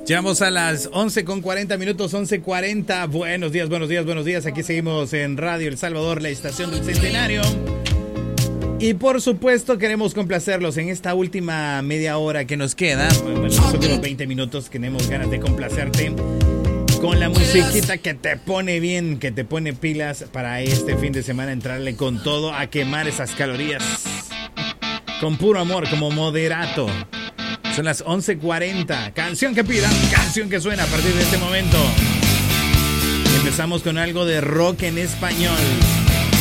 Llegamos a las 11:40 minutos, 11:40. Buenos días, buenos días, buenos días. Aquí seguimos en Radio El Salvador, la estación del Centenario. Y por supuesto queremos complacerlos en esta última media hora que nos queda. Bueno, los últimos 20 minutos tenemos ganas de complacerte con la musiquita que te pone bien, que te pone pilas para este fin de semana, entrarle con todo a quemar esas calorías. Con puro amor, como Moderato. Son las 11:40. Canción que pidan, canción que suena a partir de este momento. Empezamos con algo de rock en español.